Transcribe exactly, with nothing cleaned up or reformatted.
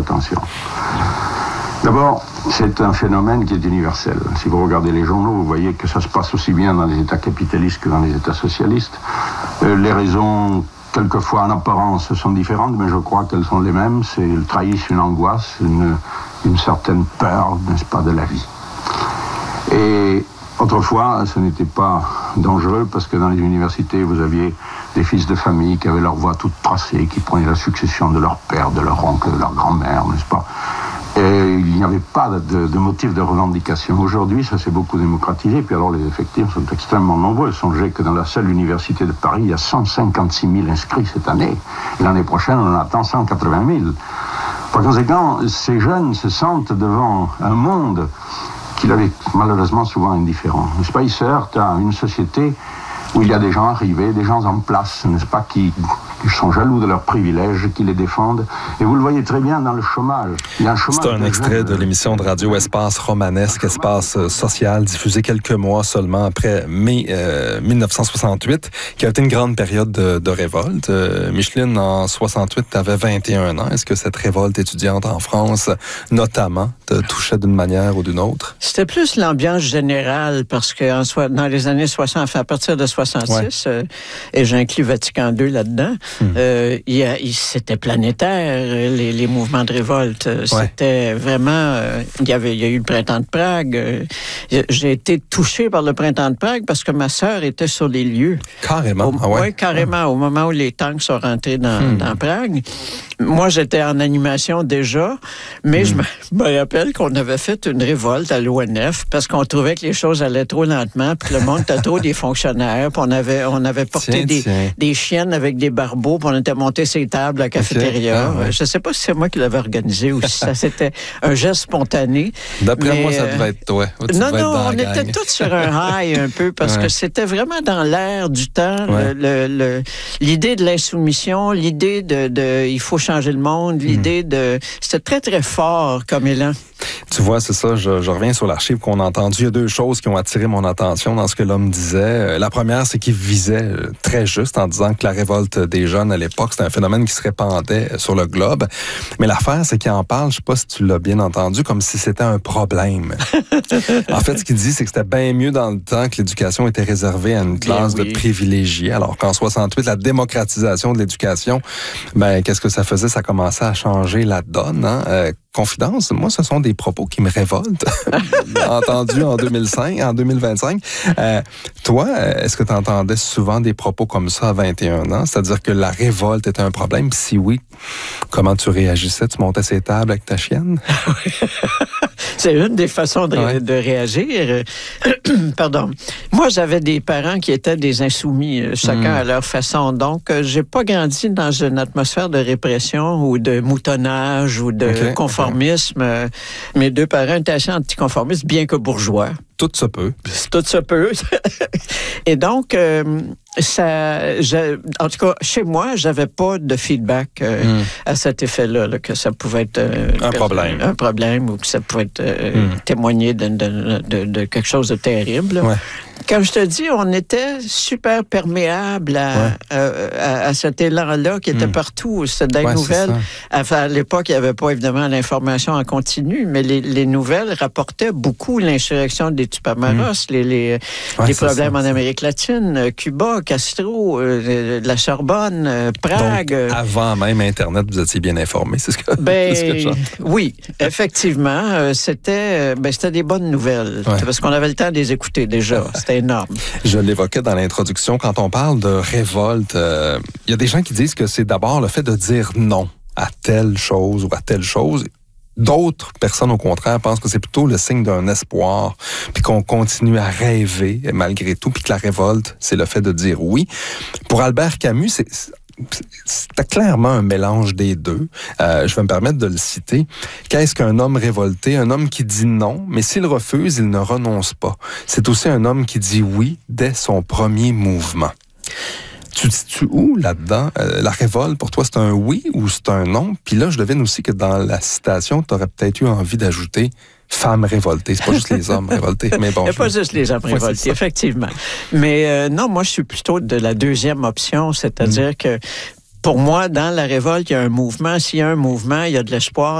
attention. D'abord, c'est un phénomène qui est universel. Si vous regardez les journaux, vous voyez que ça se passe aussi bien dans les États capitalistes que dans les États socialistes. Euh, les raisons, quelquefois en apparence, sont différentes, mais je crois qu'elles sont les mêmes. C'est, elles trahissent une angoisse, une, une certaine peur, n'est-ce pas, de la vie. Et autrefois, ce n'était pas dangereux parce que dans les universités, vous aviez des fils de famille qui avaient leur voie toute tracée, qui prenaient la succession de leur père, de leur oncle, de leur grand-mère, n'est-ce pas ? Et il n'y avait pas de, de motif de revendication. Aujourd'hui, ça s'est beaucoup démocratisé, puis alors les effectifs sont extrêmement nombreux. Songez que dans la seule université de Paris, il y a cent cinquante-six mille inscrits cette année. Et l'année prochaine, on en attend cent quatre-vingt mille. Par conséquent, ces jeunes se sentent devant un monde qui leur est malheureusement souvent indifférent. N'est-ce pas ? Ils se heurtent à une société où il y a des gens arrivés, des gens en place, n'est-ce pas, qui, qui sont jaloux de leurs privilèges, qui les défendent. Et vous le voyez très bien dans le chômage. Il y a un chômage. C'est un extrait de l'émission de radio Espace Romanesque, Espace social, diffusé quelques mois seulement après mai euh, dix-neuf cent soixante-huit, qui a été une grande période de, de révolte. Euh, Micheline, en soixante-huit, tu avais vingt et un ans. Est-ce que cette révolte étudiante en France, notamment, te touchait d'une manière ou d'une autre? C'était plus l'ambiance générale, parce que en so- dans les années soixante, enfin, à partir de soixante-six, ouais. euh, et j'inclus Vatican deux là-dedans, hum. euh, il y a, il, c'était planétaire, les, les mouvements de révolte. Ouais. C'était vraiment... Euh, il, y avait, il y a eu le printemps de Prague. Euh, j'ai été touché par le printemps de Prague parce que ma sœur était sur les lieux. Carrément? Au, ah ouais? Oui, carrément. Hum. Au moment où les tanks sont rentrés dans, hum. dans Prague. Moi, j'étais en animation déjà, mais hum. je, me, je me rappelle qu'on avait fait une révolte à l'O N F parce qu'on trouvait que les choses allaient trop lentement, puis le monde était trop des fonctionnaires, puis on avait, on avait porté tiens, des, tiens. des chiennes avec des barbeaux, puis on était monté ces tables à la cafétéria. Okay. Ah, ouais. Je ne sais pas si c'est moi qui l'avais organisé ou si ça c'était un geste spontané. D'après mais, moi, ça devait être toi. Tu non, non, on était gang. tous sur un high un peu parce ouais. que c'était vraiment dans l'air du temps. Ouais. Le, le, le, l'idée de l'insoumission, l'idée de, de il faut changer le monde, l'idée mmh. de... C'était très, très fort comme élan. Tu vois, c'est ça, je, je reviens sur l'archive qu'on a entendu. Il y a deux choses qui ont attiré mon attention dans ce que l'homme disait. La première, c'est qu'il visait très juste en disant que la révolte des jeunes à l'époque, c'était un phénomène qui se répandait sur le globe. Mais l'affaire, c'est qu'il en parle, je sais pas si tu l'as bien entendu, comme si c'était un problème. En fait, ce qu'il dit, c'est que c'était bien mieux dans le temps que l'éducation était réservée à une classe oui. de privilégiés. Alors qu'en soixante-huit, la démocratisation de l'éducation, ben qu'est-ce que ça faisait? Ça commençait à changer la donne, hein? Euh, confidence, moi, ce sont des propos qui me révoltent. Entendu en deux mille cinq, en deux mille vingt-cinq. Euh, toi, est-ce que tu entendais souvent des propos comme ça à vingt et un ans? C'est-à-dire que la révolte était un problème? Puis si oui, comment tu réagissais? Tu montais ces tables avec ta chienne? C'est une des façons de, ouais. de réagir. Pardon. Moi, j'avais des parents qui étaient des insoumis, chacun mmh. à leur façon. Donc, euh, j'ai pas grandi dans une atmosphère de répression ou de moutonnage ou de okay. conformisme. Okay. Mes deux parents étaient assez anticonformistes, bien que bourgeois. Tout se peut. Tout se peut. Et donc, euh, ça, je, en tout cas, chez moi, j'avais pas de feedback euh, mm. à cet effet-là, là, que ça pouvait être euh, un problème, un problème, ou que ça pouvait être, euh, mm. témoigner de, de, de, de quelque chose de terrible. Ouais. Comme je te dis, on était super perméable à, ouais. à, à, à cet élan-là qui était mm. partout. C'était des ouais, nouvelles. Enfin, à l'époque, il n'y avait pas évidemment l'information en continu, mais les, les nouvelles rapportaient beaucoup l'insurrection des Tupamaros, mm. les, les, ouais, les problèmes ça, en Amérique latine, Cuba, Castro, euh, la Sorbonne, euh, Prague. Donc, avant même Internet, vous étiez bien informé, c'est ce que, ben, c'est ce que j'entends. Oui, effectivement, euh, c'était, ben, c'était des bonnes nouvelles, ouais. parce qu'on avait le temps de les écouter déjà. C'était énorme. Je l'évoquais dans l'introduction, quand on parle de révolte, il euh, y a des gens qui disent que c'est d'abord le fait de dire non à telle chose ou à telle chose. D'autres personnes, au contraire, pensent que c'est plutôt le signe d'un espoir, puis qu'on continue à rêver malgré tout, puis que la révolte, c'est le fait de dire oui. Pour Albert Camus, c'est... C'était clairement un mélange des deux. Euh, je vais me permettre de le citer. Qu'est-ce qu'un homme révolté? Un homme qui dit non, mais s'il refuse, il ne renonce pas. C'est aussi un homme qui dit oui dès son premier mouvement. Tu te situes où là-dedans? Euh, la révolte, pour toi, c'est un oui ou c'est un non? Puis là, je devine aussi que dans la citation, tu aurais peut-être eu envie d'ajouter femmes révoltées. C'est pas juste les hommes révoltés. Mais bon, il n'y a pas juste les hommes révoltés, effectivement. Mais euh, non, moi, je suis plutôt de la deuxième option, c'est-à-dire mmh. que pour moi, dans la révolte, il y a un mouvement. S'il y a un mouvement, il y a de l'espoir.